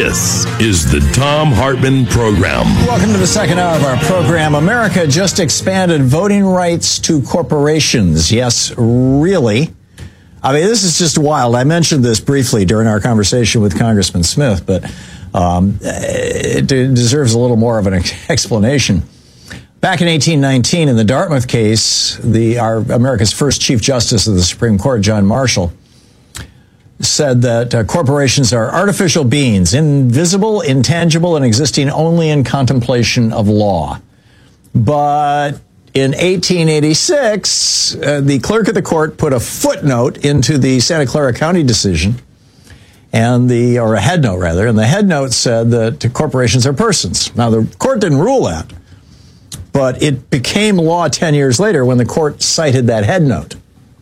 This is the Thom Hartmann Program. Welcome to the second hour of our program. America just expanded voting rights to corporations. Yes, really. I mean, this is just wild. I mentioned this briefly during our conversation with Congressman Smith, but it deserves a little more of an explanation. Back in 1819, in the Dartmouth case, America's first Chief Justice of the Supreme Court, John Marshall, said that corporations are artificial beings, invisible, intangible, and existing only in contemplation of law. But in 1886, the clerk of the court put a footnote into the Santa Clara County decision, or a head note rather, and the head note said that corporations are persons. Now, the court didn't rule that, but it became law 10 years later when the court cited that head note.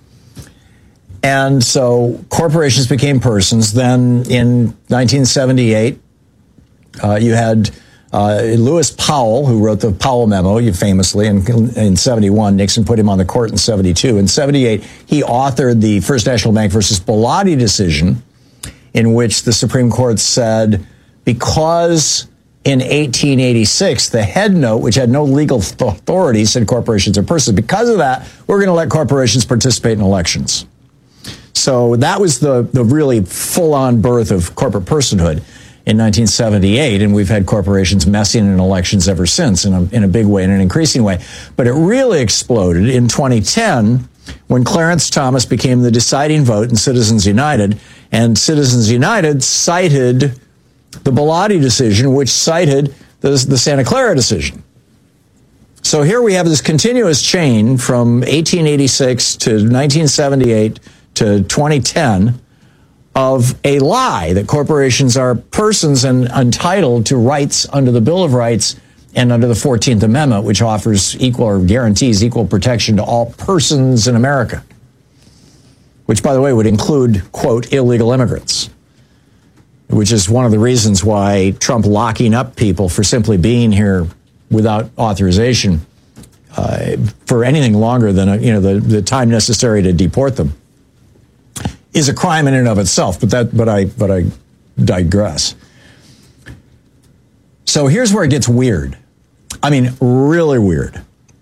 And so corporations became persons. Then in 1978, you had Lewis Powell, who wrote the Powell Memo, famously, in 71. Nixon put him on the court in 72. In 78, he authored the First National Bank versus Bellotti decision, in which the Supreme Court said, because in 1886, the head note, which had no legal authority, said corporations are persons. Because of that, we're going to let corporations participate in elections. So that was the really full-on birth of corporate personhood in 1978, and we've had corporations messing in elections ever since in a big way, in an increasing way. But it really exploded in 2010 when Clarence Thomas became the deciding vote in Citizens United, and Citizens United cited the Bellotti decision, which cited the Santa Clara decision. So here we have this continuous chain from 1886 to 1978 to 2010 of a lie that corporations are persons and entitled to rights under the Bill of Rights and under the 14th Amendment, which offers equal or guarantees equal protection to all persons in America, which, by the way, would include, quote, illegal immigrants, which is one of the reasons why Trump locking up people for simply being here without authorization for anything longer than the time necessary to deport them is a crime in and of itself. But I digress. So here's where it gets weird. I mean, really weird.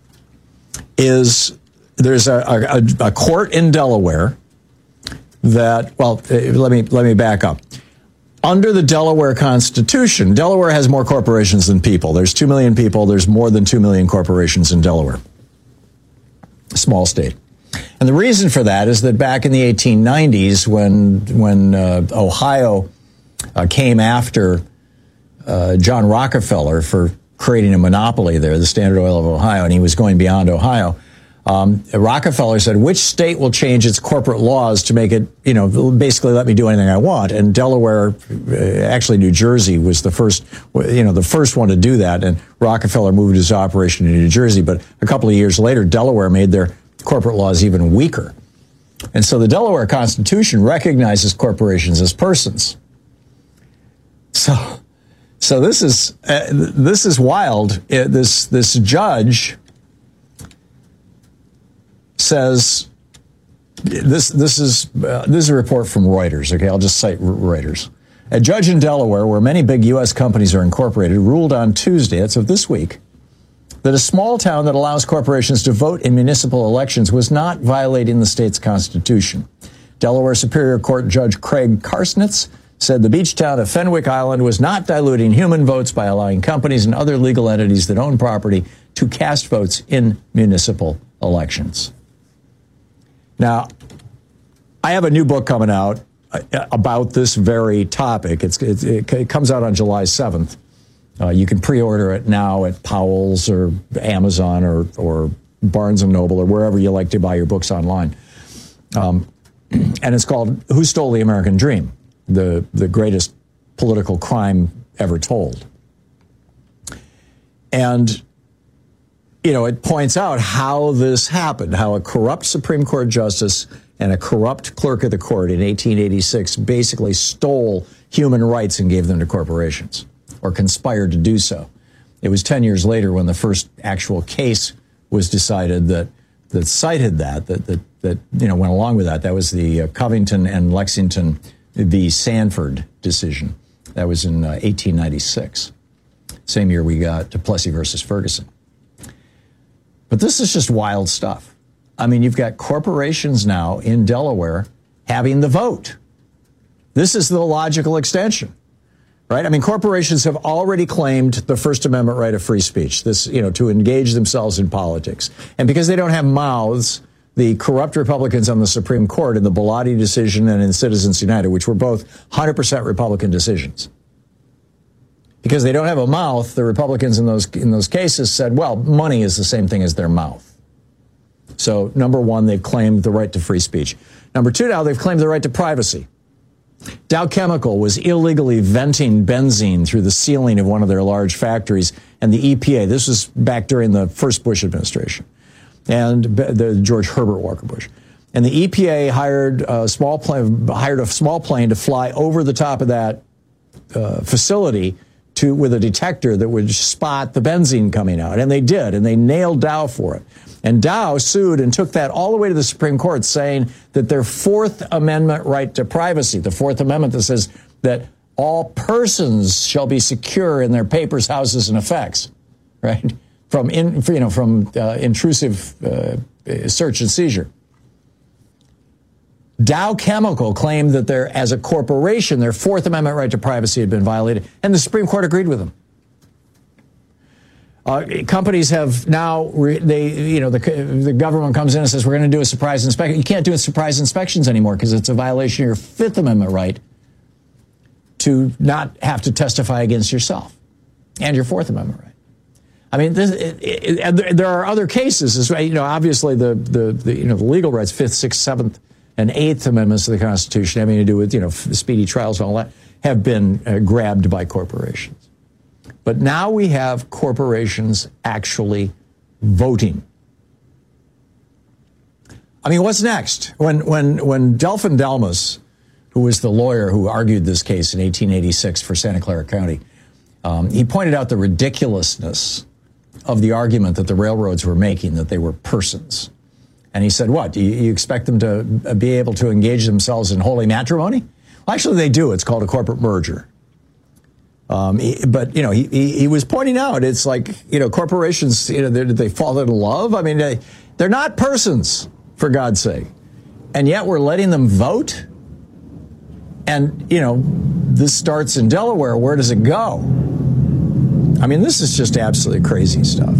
There's a court in Delaware that, let me back up. Under the Delaware Constitution, Delaware has more corporations than people. There's 2 million people. There's more than 2 million corporations in Delaware. A small state. And the reason for that is that back in the 1890s, when Ohio came after John Rockefeller for creating a monopoly there, the Standard Oil of Ohio, and he was going beyond Ohio, Rockefeller said, which state will change its corporate laws to make it, basically let me do anything I want? And Delaware, actually New Jersey was the first one to do that. And Rockefeller moved his operation to New Jersey. But a couple of years later, Delaware made their corporate laws even weaker. And so the Delaware Constitution recognizes corporations as persons. So this is wild. This judge says this is a report from Reuters. Okay, I'll just cite Reuters. A judge in Delaware, where many big U.S. companies are incorporated, ruled on Tuesday, that's of this week, that a small town that allows corporations to vote in municipal elections was not violating the state's constitution. Delaware Superior Court Judge Craig Karsnitz said the beach town of Fenwick Island was not diluting human votes by allowing companies and other legal entities that own property to cast votes in municipal elections. Now, I have a new book coming out about this very topic. It comes out on July 7th. You can pre-order it now at Powell's or Amazon or Barnes & Noble or wherever you like to buy your books online. And it's called Who Stole the American Dream? The greatest political crime ever told. And, it points out how this happened, how a corrupt Supreme Court justice and a corrupt clerk of the court in 1886 basically stole human rights and gave them to corporations, or conspired to do so. It was 10 years later when the first actual case was decided that cited that went along with that. That was the Covington and Lexington v. Sanford decision That was in 1896. Same year we got Duplessis versus Ferguson. But this is just wild stuff. I mean, you've got corporations now in Delaware having the vote. This is the logical extension, right? I mean, corporations have already claimed the First Amendment right of free speech, this, to engage themselves in politics. And because they don't have mouths, the corrupt Republicans on the Supreme Court in the Bellotti decision and in Citizens United, which were both 100% Republican decisions, because they don't have a mouth, the Republicans in those cases said, well, money is the same thing as their mouth. So, number one, they've claimed the right to free speech. Number two, now they've claimed the right to privacy. Dow Chemical was illegally venting benzene through the ceiling of one of their large factories, and the EPA, this was back during the first Bush administration, and the George Herbert Walker Bush. And the EPA hired a small plane to fly over the top of that facility with a detector that would spot the benzene coming out. And they did, and they nailed Dow for it. And Dow sued and took that all the way to the Supreme Court, saying that their Fourth Amendment right to privacy, the Fourth Amendment that says that all persons shall be secure in their papers, houses, and effects, right? From intrusive search and seizure. Dow Chemical claimed that as a corporation, their Fourth Amendment right to privacy had been violated, and the Supreme Court agreed with them. Companies have now, the government comes in and says, we're going to do a surprise inspection. You can't do surprise inspections anymore because it's a violation of your Fifth Amendment right to not have to testify against yourself and your Fourth Amendment right. I mean, there are other cases, obviously the legal rights, Fifth, Sixth, Seventh, and Eighth Amendments of the Constitution having to do with, speedy trials and all that have been grabbed by corporations. But now we have corporations actually voting. I mean, what's next? When Delfin Delmas, who was the lawyer who argued this case in 1886 for Santa Clara County, he pointed out the ridiculousness of the argument that the railroads were making, that they were persons. And he said, what, do you expect them to be able to engage themselves in holy matrimony? Well, actually, they do. It's called a corporate merger. But he was pointing out, it's like, corporations, they fall in love. I mean, they're not persons, for God's sake. And yet we're letting them vote. And, this starts in Delaware. Where does it go? I mean, this is just absolutely crazy stuff.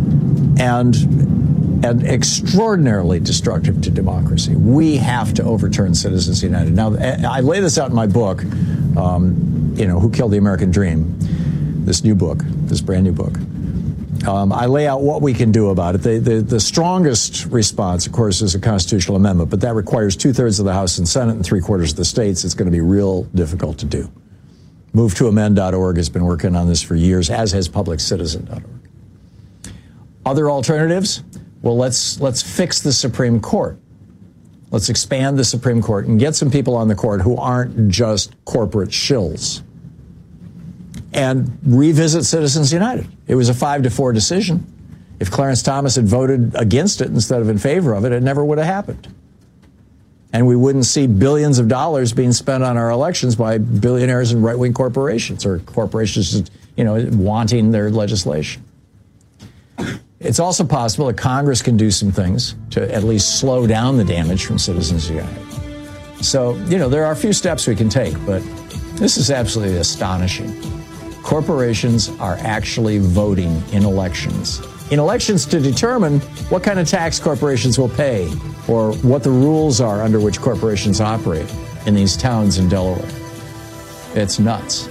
And extraordinarily destructive to democracy. We have to overturn Citizens United. Now, I lay this out in my book, Who Killed the American Dream, this brand new book. I lay out what we can do about it. The strongest response, of course, is a constitutional amendment, but that requires 2/3 of the House and Senate and 3/4 of the states. It's going to be real difficult to do. MoveToAmend.org has been working on this for years, as has PublicCitizen.org. Other alternatives? Well, let's fix the Supreme Court. Let's expand the Supreme Court and get some people on the court who aren't just corporate shills. And revisit Citizens United. It was a 5-4 decision. If Clarence Thomas had voted against it instead of in favor of it, it never would have happened. And we wouldn't see billions of dollars being spent on our elections by billionaires and right-wing corporations, or corporations, wanting their legislation. It's also possible that Congress can do some things to at least slow down the damage from Citizens United. So, there are a few steps we can take, but this is absolutely astonishing. Corporations are actually voting in elections to determine what kind of tax corporations will pay or what the rules are under which corporations operate in these towns in Delaware. It's nuts.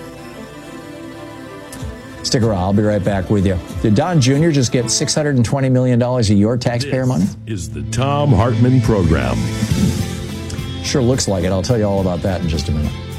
Stick around. I'll be right back with you. Did Don Jr. just get $620 million of your taxpayer money? This is the Thom Hartmann Program. Sure looks like it. I'll tell you all about that in just a minute.